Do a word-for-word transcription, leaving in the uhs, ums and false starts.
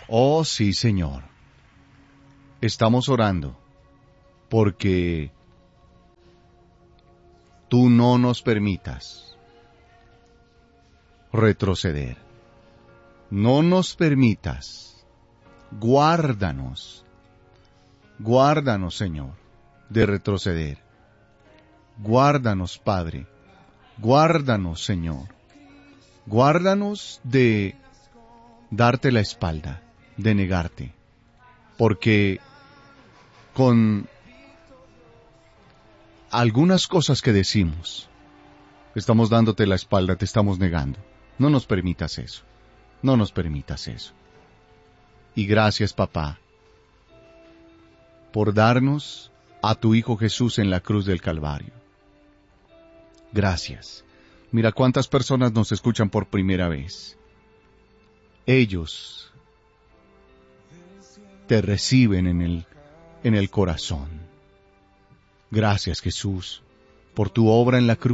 Oh, sí, Señor. Estamos orando porque tú no nos permitas retroceder. No nos permitas. Guárdanos. Guárdanos, Señor, de retroceder. Guárdanos, Padre. Guárdanos, Señor. Guárdanos de darte la espalda, de negarte. Porque con algunas cosas que decimos, estamos dándote la espalda, te estamos negando. No nos permitas eso. No nos permitas eso. Y gracias, papá, por darnos a tu Hijo Jesús en la cruz del Calvario. Gracias. Mira cuántas personas nos escuchan por primera vez. Ellos te reciben en el, en el corazón. Gracias, Jesús, por tu obra en la cruz.